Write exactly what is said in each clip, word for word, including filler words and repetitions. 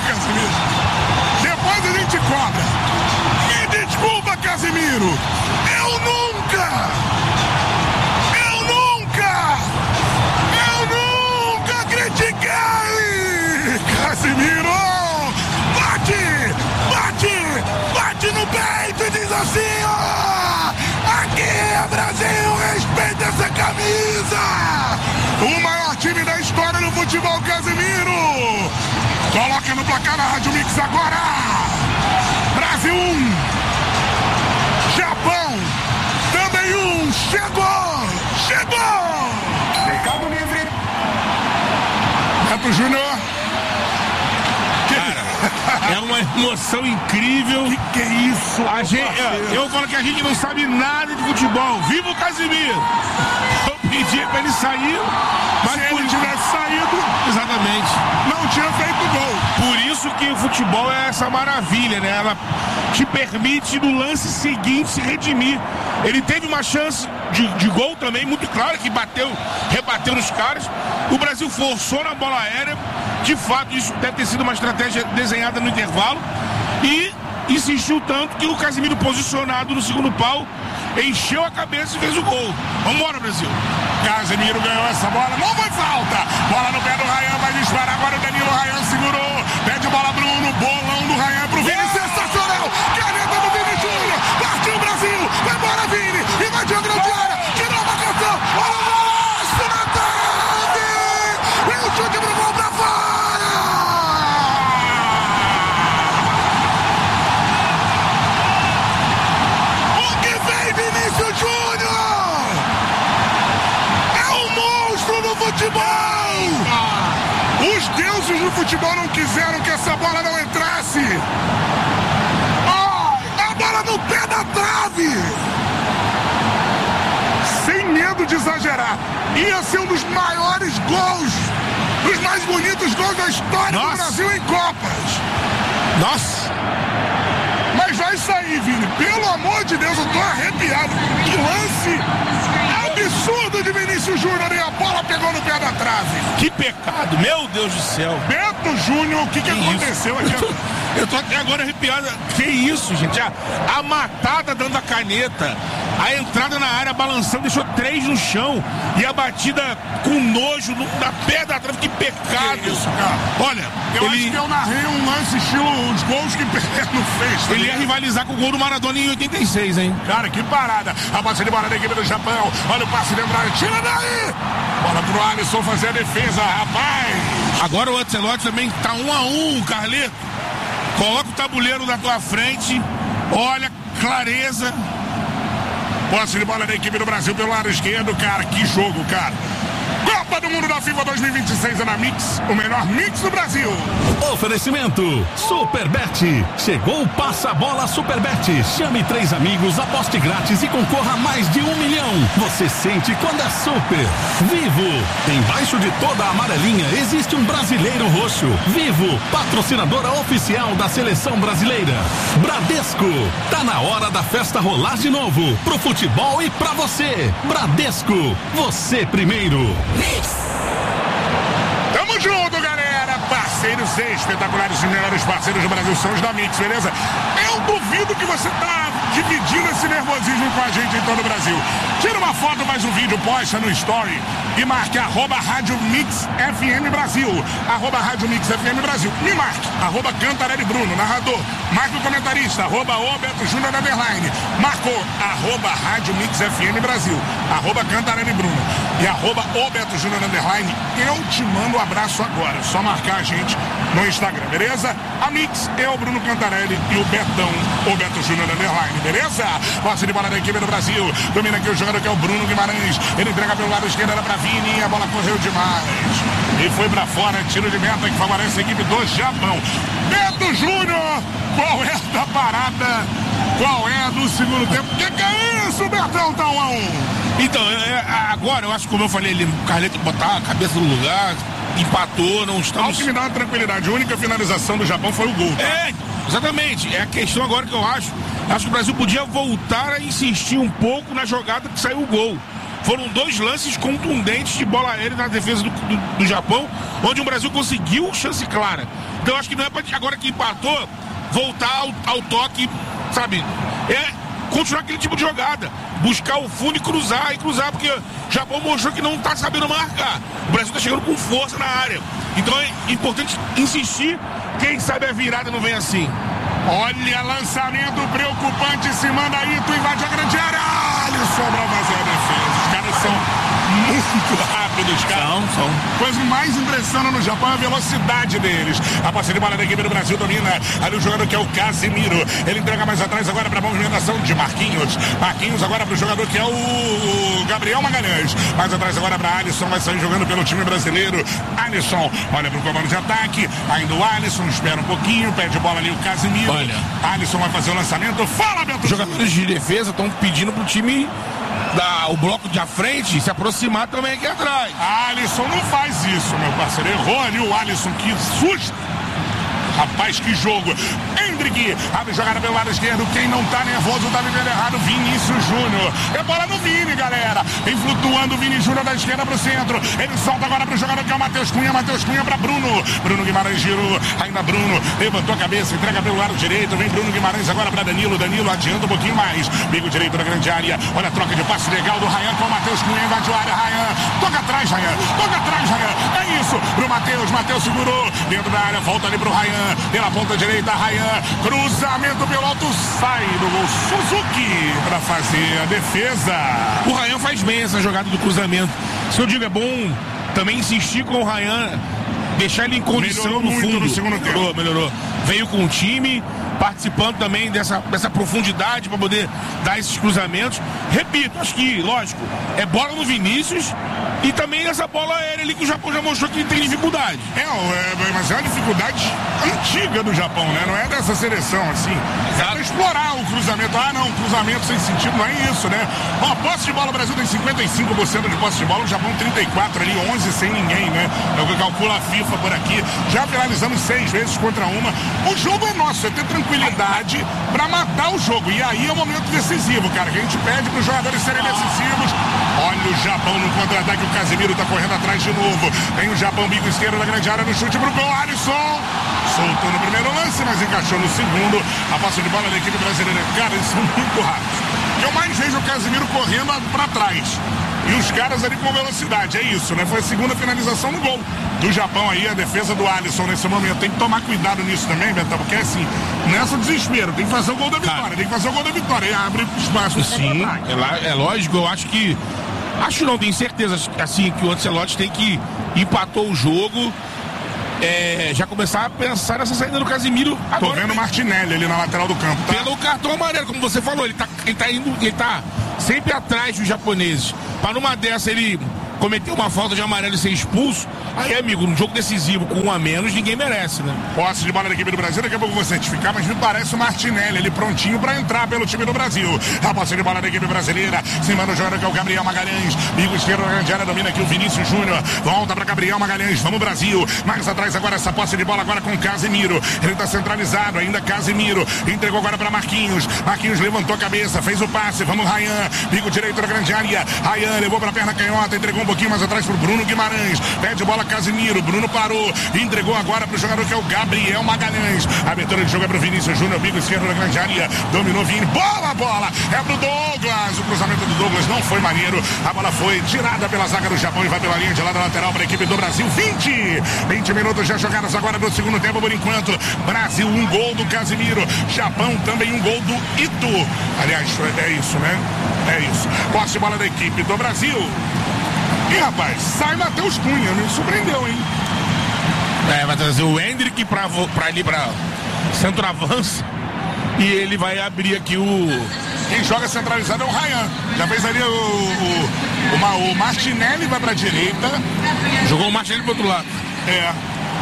Casemiro. Depois a gente cobra. Me desculpa, Casemiro. Eu nunca, eu nunca, eu nunca critiquei Casemiro. Bate, bate, bate no peito e diz assim, ó. Aqui é Brasil, respeita essa camisa. O maior time da história do futebol, Casemiro. Coloca no placar na Rádio Mix agora. Brasil um. Japão também um. Chegou. Chegou. Mercado livre. Neto Júnior. É uma emoção incrível. Que que é isso? A gente, eu falo que a gente não sabe nada de futebol. Viva o Casemiro! Eu pedi pra ele sair, mas se por ele tivesse saído, exatamente, não tinha feito gol. Por isso que o futebol é essa maravilha, né? Ela te permite no lance seguinte se redimir. Ele teve uma chance de, de gol também, muito clara, que bateu, rebateu nos caras. O Brasil forçou na bola aérea. De fato, isso deve ter sido uma estratégia desenhada no intervalo. E insistiu tanto que o Casemiro, posicionado no segundo pau, encheu a cabeça e fez o gol. Vambora, Brasil. Casemiro ganhou essa bola, não foi falta. Bola no pé do Ryan, vai disparar agora o Danilo. Ryan segurou, pede bola Bruno, bolão do Ryan pro Vini, yeah! Sensacional. Caneta do Vini Júnior, partiu o Brasil, vai embora Vini, invadiu a grande área, tirou a marcação, olha o golaço na trave, e o chute pro gol pra fora. O que vem Vinícius Júnior é um monstro no futebol. Os deuses do futebol não quiseram que essa bola não entrasse. Oh, a bola no pé da trave. Sem medo de exagerar. Ia ser um dos maiores gols, dos mais bonitos gols da história Nossa. do Brasil em Copas. Nossa. Mas vai sair, Vini. Pelo amor de Deus, eu tô arrepiado. Que lance absurdo de Vinícius Júnior e a bola pegou no pé da trave. Que pecado, meu Deus do céu. Beto Júnior, o que, que, que aconteceu isso? aqui? Eu tô até agora arrepiado. Que isso, gente? A, a matada dando a caneta, a entrada na área balançando, deixou três no chão. E a batida com nojo no, na pé da trave. Que pecado. Que isso, cara? Olha, eu ele... acho que eu narrei um lance estilo os gols que Pelé não fez. Tá ele ia rivalizar com o gol do Maradona em oitenta e seis, hein? Cara, que parada. A base de bola da equipe do Japão. Olha o passe de Andrade. Tira daí! Bola pro Alisson fazer a defesa, rapaz. Agora o Ancelotti também tá um a um, Carleto. Coloca o tabuleiro na tua frente. Olha, clareza. Posse de bola da equipe do Brasil pelo lado esquerdo, cara. Que jogo, cara. Copa do Mundo da FIFA dois mil e vinte e seis é na Mix, o melhor mix do Brasil. Oferecimento Superbet. Chegou o Passa-Bola Superbet. Chame três amigos, aposte grátis e concorra a mais de um milhão. Você sente quando é super. Vivo. Embaixo de toda a amarelinha existe um brasileiro roxo. Vivo, patrocinadora oficial da Seleção Brasileira. Bradesco. Tá na hora da festa rolar de novo. Pro futebol e pra você. Bradesco. Você primeiro. Tamo junto, galera. Parceiros espetaculares, os melhores parceiros do Brasil são os da Mix, beleza? Eu duvido que você tá dividindo esse nervosismo com a gente em todo o Brasil. Tira uma foto, mais um vídeo, posta no story e marque arroba Rádio Mix F M Brasil. Arroba Rádio Mix F M Brasil. Me marque, arroba Cantarelli Bruno, narrador. Marque o comentarista, arroba o Beto Júnior underline. Marcou, arroba Rádio Mix F M Brasil. Arroba Cantarelli Bruno. E arroba o Beto Júnior underline. Eu te mando um abraço agora. Só marcar a gente no Instagram, beleza? A Mix é o Bruno Cantarelli e o Betão, o Beto Júnior underline, beleza? Passe de bola da equipe do Brasil. Domina aqui o jogador que é o Bruno Guimarães. Ele entrega pelo lado esquerdo, era pra Vini. A bola correu demais. E foi pra fora. Tiro de meta que favorece a equipe do Japão. Beto Júnior, qual é da parada? Qual é do segundo tempo? Que que é isso, Betão? Tá um a um. Então, é, agora eu acho que, como eu falei, ele, o Carleto botar a cabeça no lugar, empatou, não estamos... Algo que me dá uma tranquilidade. A única finalização do Japão foi o gol. Tá? É, exatamente. É a questão agora que eu acho. Acho que o Brasil podia voltar a insistir um pouco na jogada que saiu o gol. foram dois lances contundentes de bola aérea na defesa do, do, do Japão, onde o Brasil conseguiu chance clara. Então acho que não é pra, agora que empatou, voltar ao, ao toque, sabe? É continuar aquele tipo de jogada, buscar o fundo e cruzar, e cruzar, porque o Japão mostrou que não tá sabendo marcar. O Brasil tá chegando com força na área. Então é importante insistir, quem sabe a virada não vem assim. Olha, lançamento preocupante, se manda aí, tu invade a grande área. Alisson pra fazer a defesa. Os caras são muito rápidos, cara. São, são. Coisa que mais impressiona no Japão é a velocidade deles. A posse de bola da equipe do Brasil domina. Ali o jogador que é o Casemiro. Ele entrega mais atrás agora para a movimentação de Marquinhos. Marquinhos agora para o jogador que é o Gabriel Magalhães. Mais atrás agora para Alisson. Vai sair jogando pelo time brasileiro. Alisson olha para o comando de ataque. Ainda o Alisson espera um pouquinho. Pede bola ali o Casemiro. Olha. Alisson vai fazer o lançamento. Fala, Beto. Os jogadores de defesa estão pedindo pro time da, o bloco de à frente se aproximar também aqui atrás. Alisson não faz isso, meu parceiro. Errou ali o Alisson, que susto. Rapaz, que jogo. Hendrick abre jogada pelo lado esquerdo. Quem não tá nervoso tá vivendo errado. Vinícius Júnior. É bola no Vini, galera. Vem flutuando o Vini Júnior da esquerda pro centro. Ele solta agora pro jogador que é o Matheus Cunha. Matheus Cunha pra Bruno. Bruno Guimarães girou. Ainda Bruno. Levantou a cabeça. Entrega pelo lado direito. Vem Bruno Guimarães agora pra Danilo. Danilo adianta um pouquinho mais. Bico direito da grande área. Olha a troca de passe legal do Ryan com o Matheus Cunha. Invadiu a área. Ryan. Toca atrás, Ryan. Toca atrás, Ryan. É isso. Pro Matheus. Matheus segurou. Dentro da área. Volta ali pro Ryan. Pela ponta direita, Ryan, cruzamento pelo alto, sai do gol Suzuki para fazer a defesa. O Ryan faz bem essa jogada do cruzamento. Se eu digo, é bom também insistir com o Ryan, deixar ele em condição melhorou no muito fundo. no segundo tempo. Melhorou, melhorou. Veio com o time, participando também dessa, dessa profundidade para poder dar esses cruzamentos. Repito, acho que, lógico, é bola no Vinícius e também essa bola aérea ali que o Japão já mostrou que tem dificuldade. É, é mas é uma dificuldade antiga do Japão, né? Não é dessa seleção, assim. É pra explorar o cruzamento. Ah, não, cruzamento sem sentido, não é isso, né? Ó, posse de bola, o Brasil tem cinquenta e cinco por cento de posse de bola, o Japão trinta e quatro ali, onze sem ninguém, né? É o que calcula a FIFA por aqui. Já finalizamos seis vezes contra uma. O jogo é nosso, é ter tranquilidade pra matar o jogo. E aí é o momento decisivo, cara, que a gente pede pros jogadores serem decisivos. Olha o Japão no contra-ataque, o Casemiro tá correndo atrás de novo. Tem o Japão, bico esquerdo na grande área, no chute pro gol, Alisson. Soltou no primeiro lance, mas encaixou no segundo. A posse de bola da equipe brasileira. Cara, eles são muito rápidos. O que eu mais vejo é o Casemiro correndo pra trás. E os caras ali com velocidade, é isso, né? Foi a segunda finalização no gol do Japão aí, a defesa do Alisson nesse momento. Tem que tomar cuidado nisso também, Betão, porque assim, nessa desespero, tem que fazer o gol da vitória, tem que fazer o gol da vitória e abre espaço. Sim, é, lá, é lógico, eu acho que, acho não, tenho certeza, assim, que o Ancelotti tem que empatou o jogo, é, já começar a pensar nessa saída do Casemiro. Tô agora, vendo o Martinelli ali na lateral do campo, tá? Pelo cartão amarelo, como você falou, ele tá, ele tá indo, ele tá sempre atrás dos japoneses. Para numa dessa ele cometer uma falta de amarelo e ser expulso, aí, amigo, num jogo decisivo com um a menos, ninguém merece, né? Posse de bola da equipe do Brasil, daqui a pouco eu vou certificar, mas me parece o Martinelli, ele prontinho pra entrar pelo time do Brasil. A posse de bola da equipe brasileira, cima do jogador que é o Gabriel Magalhães, bico esquerdo na grande área, domina aqui o Vinícius Júnior, volta pra Gabriel Magalhães, vamos Brasil, mais atrás agora essa posse de bola agora com Casemiro, ele tá centralizado, ainda Casemiro, entregou agora pra Marquinhos, Marquinhos levantou a cabeça, fez o passe, vamos Ryan, bico direito na grande área, Ryan levou pra perna canhota, entregou um pouquinho mais atrás pro Bruno Guimarães, pede bola Casemiro, Bruno parou, entregou agora pro jogador que é o Gabriel Magalhães, a abertura de jogo é pro Vinícius Júnior, bico esquerdo na grande área, dominou Vini, bola, bola, é pro Douglas, o cruzamento do Douglas não foi maneiro, a bola foi tirada pela zaga do Japão e vai pela linha de lado lateral para a equipe do Brasil, vinte, vinte minutos já jogados agora no segundo tempo por enquanto, Brasil um gol do Casemiro, Japão também um gol do Ito, aliás, é isso, né? É isso, posse de bola da equipe do Brasil. E rapaz, sai Matheus Cunha, me surpreendeu, hein? É, vai trazer o Hendrick pra, pra ali, pra centroavanço. E ele vai abrir aqui o... Quem joga centralizado é o Ryan. Já fez ali o, o, o, o Martinelli vai pra direita. Jogou o Martinelli pro outro lado. É.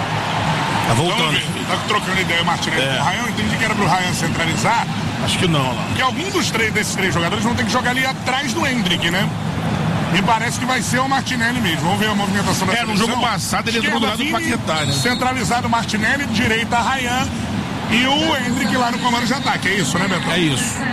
Tá voltando. Tá trocando ideia o Martinelli é. com o Ryan. Eu entendi que era pro Ryan centralizar. Acho que não, lá. Porque algum dos três desses três jogadores vão ter que jogar ali atrás do Hendrick, né? Me parece que vai ser o Martinelli mesmo. Vamos ver a movimentação da É, no jogo passado ele entrou do lado do Paquetá, né? Centralizado Martinelli, direita Ryan e o Hendrick lá no comando de ataque. É isso, né, Beto? É isso.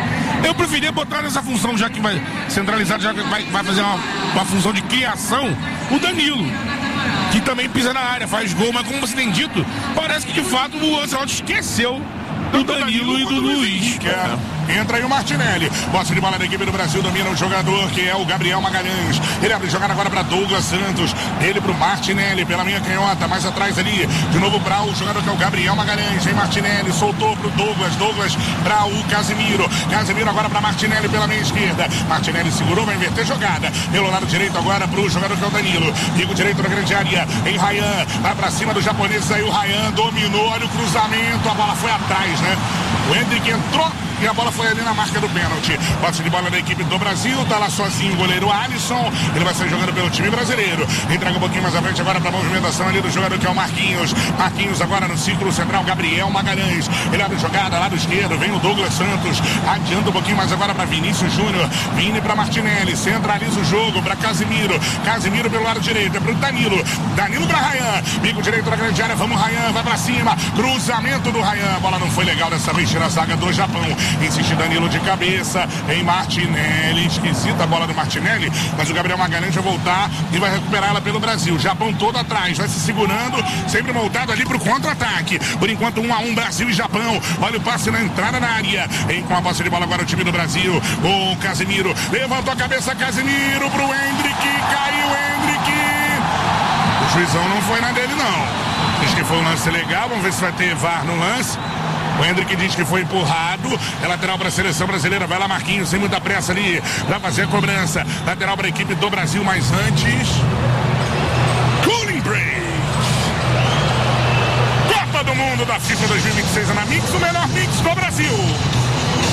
Eu preferia botar nessa função, já que vai centralizar, já que vai, vai fazer uma, uma função de criação, o Danilo, que também pisa na área, faz gol, mas como você tem dito, parece que de fato o Ancelotti esqueceu do Danilo e do Luiz. É. Entra aí o Martinelli. Posse de bola da equipe do Brasil. Domina o jogador que é o Gabriel Magalhães. Ele abre jogada agora para Douglas Santos. Ele pro Martinelli pela minha canhota. Mais atrás ali. De novo para o jogador que é o Gabriel Magalhães. Vem Martinelli. Soltou pro Douglas. Douglas para o Casemiro. Casemiro agora para Martinelli pela minha esquerda. Martinelli segurou. Vai inverter jogada. Pelo lado direito agora pro jogador que é o Danilo. Bico direito na grande área. Em Ryan. Vai para cima do japonês. Aí o Ryan dominou. Olha o cruzamento. A bola foi atrás, né? O Hendrick entrou e a bola foi ali na marca do pênalti. Posse de bola da equipe do Brasil. Tá lá sozinho o goleiro Alisson. Ele vai sair jogando pelo time brasileiro. Entrega um pouquinho mais à frente agora para a movimentação ali do jogador que é o Marquinhos. Marquinhos agora no círculo central. Gabriel Magalhães. Ele abre jogada lado esquerdo. Vem o Douglas Santos. Adianta um pouquinho mais agora para Vinícius Júnior. Vini para Martinelli. Centraliza o jogo para Casemiro. Casemiro pelo lado direito. É para o Danilo. Danilo para Ryan. Bico direito na grande área. Vamos, Ryan. Vai para cima. Cruzamento do Ryan. A bola não foi legal dessa vez. Tira a zaga do Japão. Insiste Danilo de cabeça em Martinelli. Esquisita a bola do Martinelli, mas o Gabriel Magalhães vai voltar e vai recuperar ela pelo Brasil. Japão todo atrás, vai se segurando, sempre montado ali pro contra-ataque. Por enquanto, um a um, Brasil e Japão. Olha o passe na entrada na área. Em com a posse de bola agora o time do Brasil. O Casemiro levantou a cabeça, Casemiro pro Hendrick. Caiu o Hendrick. O juizão não foi na dele, não. Diz que foi um lance legal. Vamos ver se vai ter V A R no lance. O Hendrick diz que foi empurrado. É lateral para a seleção brasileira. Vai lá, Marquinhos, sem muita pressa ali. Vai fazer a cobrança. Lateral para a equipe do Brasil, mas antes. Cooling break. Copa do Mundo da FIFA dois mil e vinte e seis na Mix, o melhor mix.